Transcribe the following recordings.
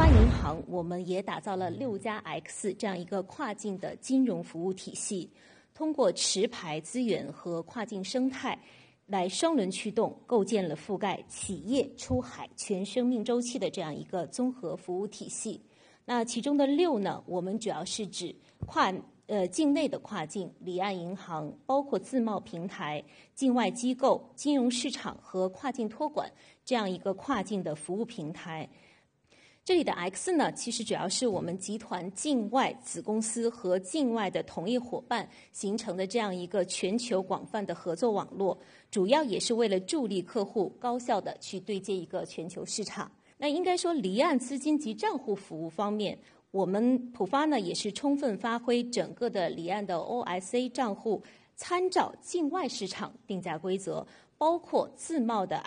发银行，我们也打造了6+X 这样一个跨境的金融服务体系，通过持牌资源和跨境生态来双轮驱动，构建了覆盖企业出海全生命周期的这样一个综合服务体系。那其中的6呢，我们主要是指境内的跨境离岸银行，包括自贸平台、境外机构、金融市场和跨境托管这样一个跨境的服务平台。这里的 X 呢，其实主要是我们集团境外子公司和境外的同业伙伴形成的这样一个全球广泛的合作网络，主要也是为了助力客户高效的去对接一个全球市场。那应该说，离岸资金及账户服务方面，我们普发呢也是充分发挥整个的离岸的 OSA 账户参照境外市场定价规则，包括自贸的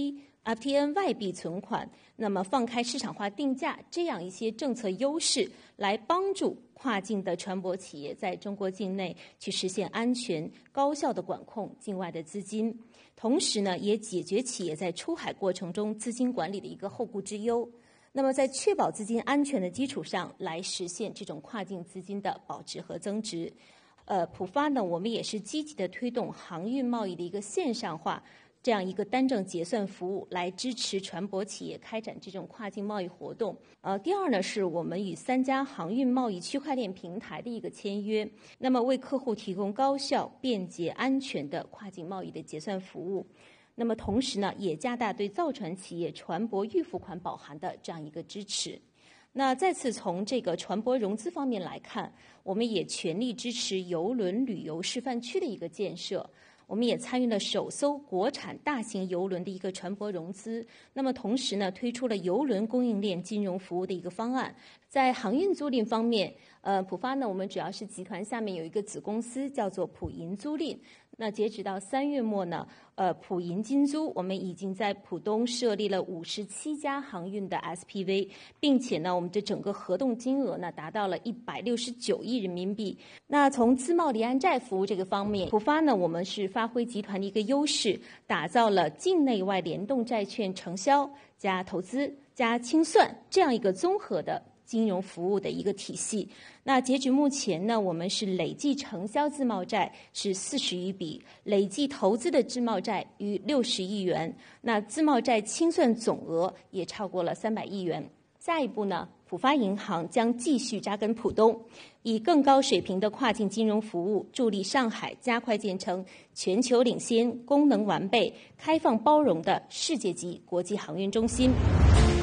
FTN 外币存款，那么放开市场化定价这样一些政策优势，来帮助跨境的船舶企业在中国境内去实现安全高效的管控境外的资金，同时呢也解决企业在出海过程中资金管理的一个后顾之忧。那么在确保资金安全的基础上，来实现这种跨境资金的保值和增值。普发呢，我们也是积极的推动航运贸易的一个线上化，这样一个单证结算服务，来支持船舶企业开展这种跨境贸易活动。第二呢，是我们与3家航运贸易区块链平台的一个签约，那么为客户提供高效、便捷、安全的跨境贸易的结算服务。那么同时呢，也加大对造船企业船舶预付款保函的这样一个支持。那再次从这个船舶融资方面来看，我们也全力支持邮轮旅游示范区的一个建设。我们也参与了首艘国产大型邮轮的一个船舶融资，那么同时呢，推出了邮轮供应链金融服务的一个方案。在航运租赁方面，普发呢，我们主要是集团下面有一个子公司叫做普银租赁。那截止到3月末呢，普银金租我们已经在浦东设立了57家航运的 SPV， 并且呢，我们的整个合同金额呢达到了169亿人民币。那从自贸离岸债服务这个方面，普发呢，我们是发挥集团的一个优势，打造了境内外联动债券承销加投资加清算这样一个综合的金融服务的一个体系。那截止目前呢，我们是累计承销自贸债是40余笔，累计投资的自贸债逾60亿元，那自贸债清算总额也超过了300亿元。下一步呢，普发银行将继续扎根浦东，以更高水平的跨境金融服务，助力上海加快建成全球领先、功能完备、开放包容的世界级国际航运中心。